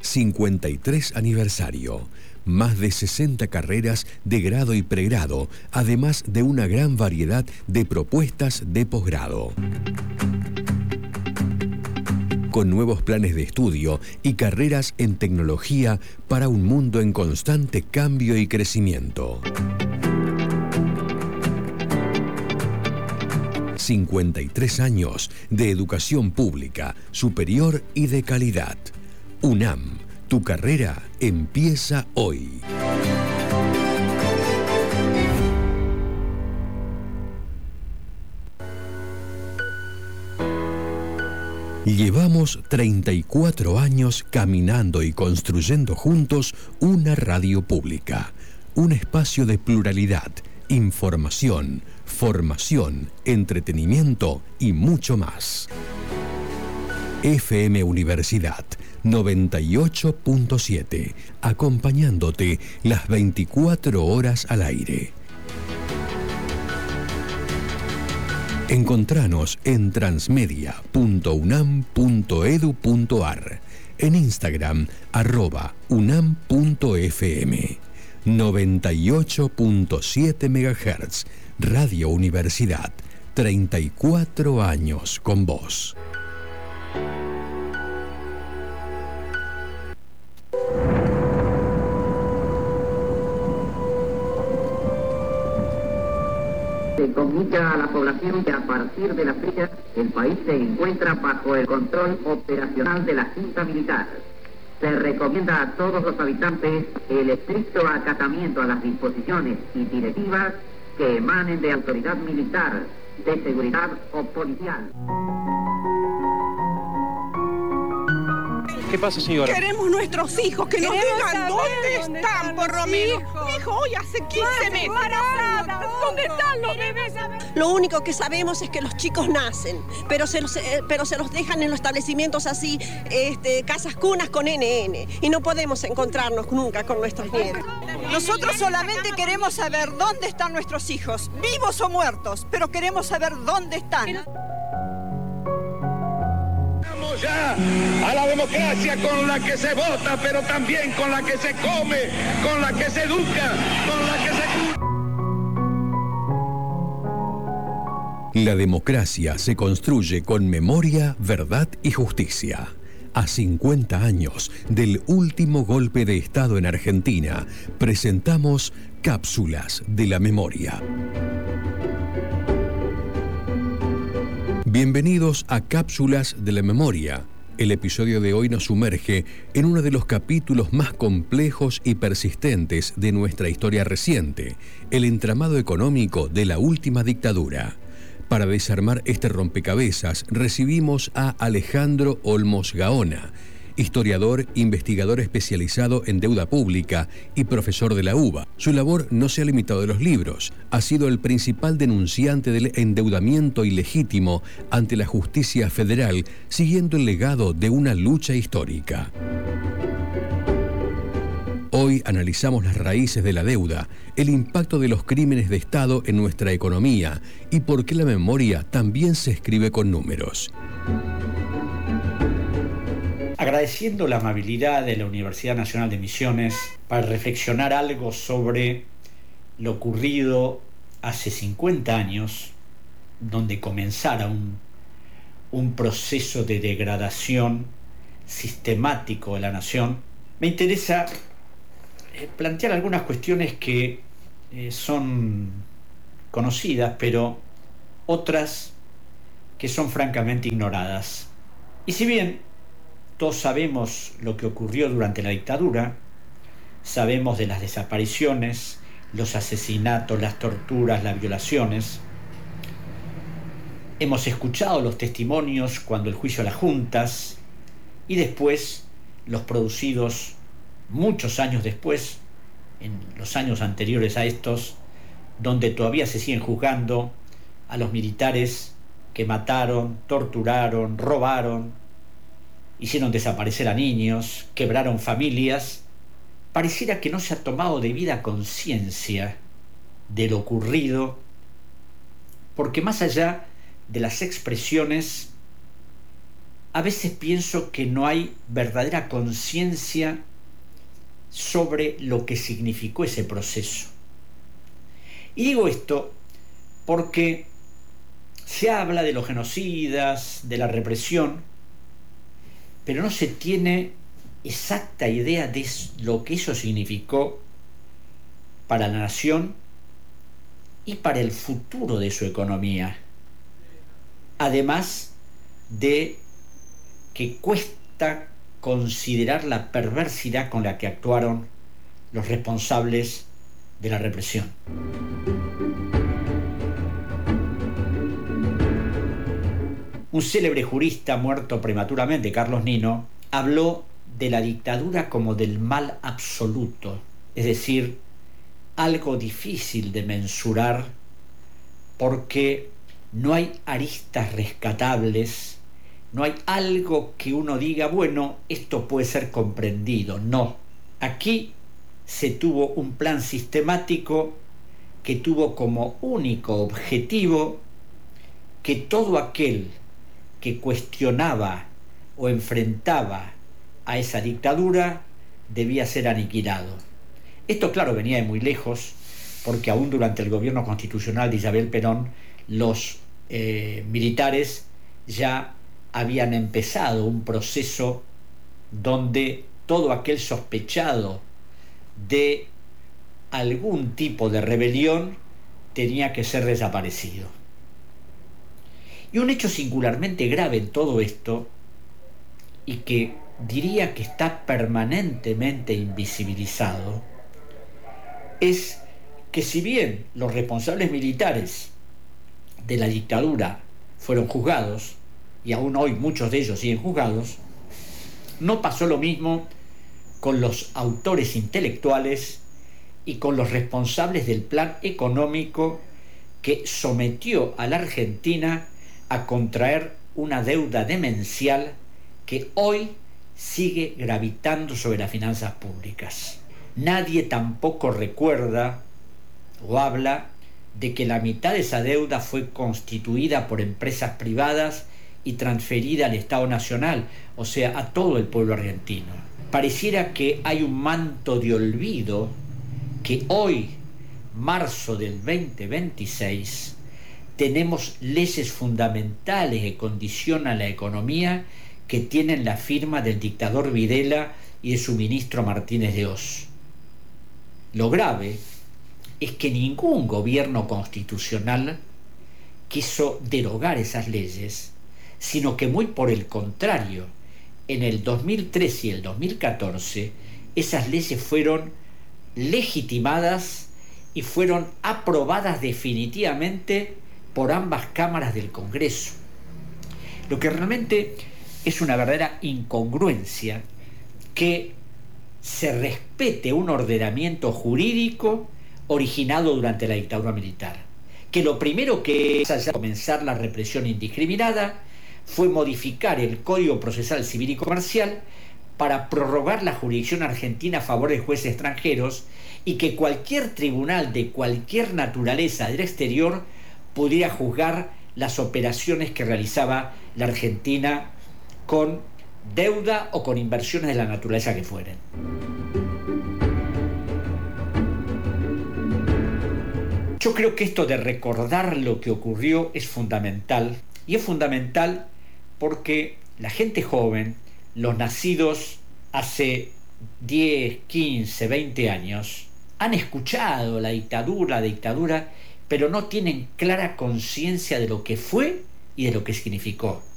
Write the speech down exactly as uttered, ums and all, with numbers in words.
cincuenta y tres aniversario. Más de sesenta carreras de grado y pregrado, además de una gran variedad de propuestas de posgrado. Con nuevos planes de estudio y carreras en tecnología para un mundo en constante cambio y crecimiento. cincuenta y tres años de educación pública, superior y de calidad. UNAM, tu carrera empieza hoy. Llevamos treinta y cuatro años caminando y construyendo juntos una radio pública, un espacio de pluralidad, información, formación, entretenimiento y mucho más. F M Universidad noventa y ocho punto siete, acompañándote las veinticuatro horas al aire. Encontranos en transmedia punto unam punto edu punto ar, en Instagram arroba unam punto f m. noventa y ocho punto siete megahertz, Radio Universidad, treinta y cuatro años con vos. Se comunica a la población que a partir de la fecha el país se encuentra bajo el control operacional de la Junta Militar. Se recomienda a todos los habitantes el estricto acatamiento a las disposiciones y directivas que emanen de autoridad militar, de seguridad o policial. ¿Qué pasa, señora? Queremos nuestros hijos, que nos digan dónde están, por lo menos. Mi hijo hoy hace quince meses. ¿Dónde están los bebés? Lo único que sabemos es que los chicos nacen, pero se los, eh, pero se los dejan en los establecimientos así, este, casas cunas con N N, y no podemos encontrarnos nunca con nuestros nietos. Nosotros solamente queremos saber dónde están nuestros hijos, vivos o muertos, pero queremos saber dónde están. Ya a la democracia con la que se vota, pero también con la que se come, con la que se educa, con la que se... La democracia se construye con memoria, verdad y justicia. A cincuenta años del último golpe de Estado en Argentina, presentamos Cápsulas de la Memoria. Bienvenidos a Cápsulas de la Memoria. El episodio de hoy nos sumerge en uno de los capítulos más complejos y persistentes de nuestra historia reciente, el entramado económico de la última dictadura. Para desarmar este rompecabezas, recibimos a Alejandro Olmos Gaona, historiador, investigador especializado en deuda pública y profesor de la U B A. Su labor no se ha limitado a los libros. Ha sido el principal denunciante del endeudamiento ilegítimo ante la justicia federal, siguiendo el legado de una lucha histórica. Hoy analizamos las raíces de la deuda, el impacto de los crímenes de Estado en nuestra economía y por qué la memoria también se escribe con números. Agradeciendo la amabilidad de la Universidad Nacional de Misiones para reflexionar algo sobre lo ocurrido hace cincuenta años, donde comenzara un, un proceso de degradación sistemático de la nación, me interesa eh, plantear algunas cuestiones que eh, son conocidas, pero otras que son francamente ignoradas. Y si bien todos sabemos lo que ocurrió durante la dictadura, sabemos de las desapariciones, los asesinatos, las torturas, las violaciones. Hemos escuchado los testimonios cuando el juicio a las juntas y después los producidos muchos años después, en los años anteriores a estos, donde todavía se siguen juzgando a los militares que mataron, torturaron, robaron, hicieron desaparecer a niños, quebraron familias. Pareciera que no se ha tomado debida conciencia de lo ocurrido, porque más allá de las expresiones a veces pienso que no hay verdadera conciencia sobre lo que significó ese proceso. Y digo esto porque se habla de los genocidas, de la represión, pero no se tiene exacta idea de lo que eso significó para la nación y para el futuro de su economía. Además de que cuesta considerar la perversidad con la que actuaron los responsables de la represión. Un célebre jurista muerto prematuramente, Carlos Nino, habló de la dictadura como del mal absoluto, es decir, algo difícil de mensurar porque no hay aristas rescatables, no hay algo que uno diga, bueno, esto puede ser comprendido. No, aquí se tuvo un plan sistemático que tuvo como único objetivo que todo aquel que cuestionaba o enfrentaba a esa dictadura debía ser aniquilado. Esto, claro, venía de muy lejos, porque aún durante el gobierno constitucional de Isabel Perón, los eh, militares ya habían empezado un proceso donde todo aquel sospechado de algún tipo de rebelión tenía que ser desaparecido. Y un hecho singularmente grave en todo esto, y que diría que está permanentemente invisibilizado, es que si bien los responsables militares de la dictadura fueron juzgados, y aún hoy muchos de ellos siguen juzgados, no pasó lo mismo con los autores intelectuales y con los responsables del plan económico que sometió a la Argentina a contraer una deuda demencial que hoy sigue gravitando sobre las finanzas públicas. Nadie tampoco recuerda o habla de que la mitad de esa deuda fue constituida por empresas privadas y transferida al Estado Nacional, o sea, a todo el pueblo argentino. Pareciera que hay un manto de olvido que hoy, marzo del veinte veintiséis, tenemos leyes fundamentales que condicionan la economía que tienen la firma del dictador Videla y de su ministro Martínez de Hoz. Lo grave es que ningún gobierno constitucional quiso derogar esas leyes, sino que muy por el contrario, en el dos mil trece y el dos mil catorce, esas leyes fueron legitimadas y fueron aprobadas definitivamente por ambas cámaras del Congreso. Lo que realmente es una verdadera incongruencia que se respete un ordenamiento jurídico originado durante la dictadura militar, que lo primero que hizo al comenzar la represión indiscriminada fue modificar el Código Procesal Civil y Comercial para prorrogar la jurisdicción argentina a favor de jueces extranjeros y que cualquier tribunal de cualquier naturaleza del exterior pudiera juzgar las operaciones que realizaba la Argentina con deuda o con inversiones de la naturaleza que fueren. Yo creo que esto de recordar lo que ocurrió es fundamental, y es fundamental porque la gente joven, los nacidos hace diez, quince, veinte años, han escuchado la dictadura, la dictadura, pero no tienen clara conciencia de lo que fue y de lo que significó.